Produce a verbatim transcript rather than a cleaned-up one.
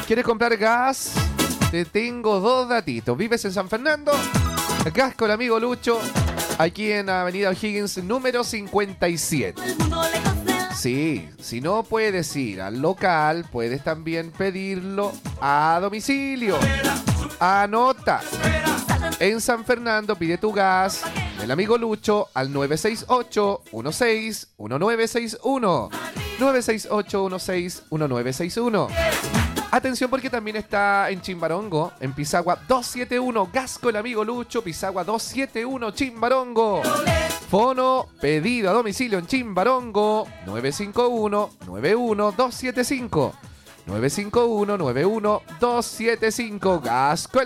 ¿Quieres comprar gas? Te tengo dos datitos. ¿Vives en San Fernando? Gas con el amigo Lucho, aquí en Avenida O'Higgins, número cincuenta y siete. Sí, si no puedes ir al local, puedes también pedirlo a domicilio. Anota. En San Fernando pide tu gas del amigo Lucho al nueve seis ocho, uno seis, uno nueve seis uno. nueve seis ocho, uno seis, uno nueve seis uno. Atención porque también está en Chimbarongo, en Pisagua doscientos setenta y uno, gas con el amigo Lucho, Pisagua doscientos setenta y uno, Chimbarongo. Fono, pedido a domicilio en Chimbarongo, nueve cinco uno, nueve uno dos siete cinco. nueve cinco uno, nueve uno dos siete cinco, gas con